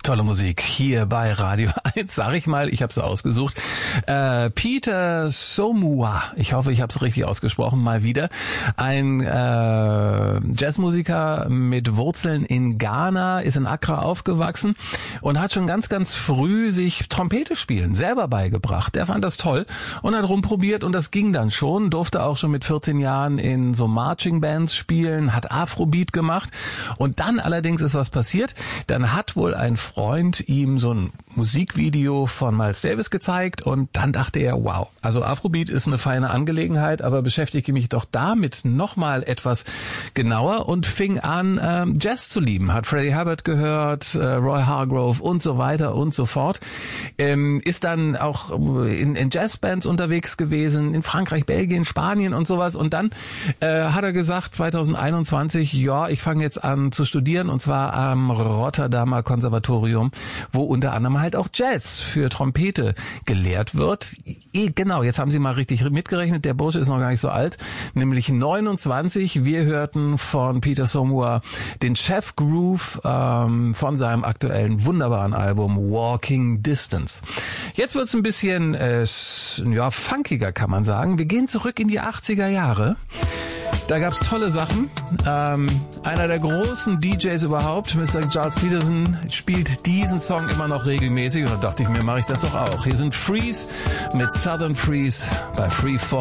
Tolle Musik hier bei Radio 1, sag ich mal, ich habe es ausgesucht. Peter Somua, ich hoffe, ich habe es richtig ausgesprochen, mal wieder. Ein Jazzmusiker mit Wurzeln in Ghana, ist in Accra aufgewachsen und hat schon ganz, ganz früh sich Trompete spielen selber beigebracht. Der fand das toll und hat rumprobiert und das ging dann schon, durfte auch schon mit 14 Jahren in so Marching Bands spielen, hat Afrobeat gemacht und dann allerdings ist was passiert. Dann hat wohl ein Freund ihm so ein Musikvideo von Miles Davis gezeigt und dann dachte er, wow, also Afrobeat ist eine feine Angelegenheit, aber beschäftige mich doch damit nochmal etwas genauer und fing an, Jazz zu lieben. Hat Freddie Hubbard gehört, Roy Hargrove und so weiter und so fort. Ist dann auch in Jazzbands unterwegs gewesen, in Frankreich, Belgien, Spanien und sowas. Und dann hat er gesagt, 2021, ja, ich fange jetzt an zu studieren und zwar am Rotterdamer Konservatorium, wo unter anderem halt auch Jazz für Trompete gelehrt wird. Genau, jetzt haben Sie mal richtig mitgerechnet, der Bursche ist noch gar nicht so alt, nämlich 29. Wir hörten von Peter Somua den Chef Groove von seinem aktuellen wunderbaren Album Walking Distance. Jetzt wird's ein bisschen funkiger, kann man sagen. Wir gehen zurück in die 80er Jahre. Da gab's tolle Sachen. Einer der großen DJs überhaupt, Mr. Gilles Peterson, spielt diesen Song immer noch regelmäßig. Und da dachte ich mir, mache ich das doch auch. Hier sind Freeze mit Southern Freeze bei Freefall.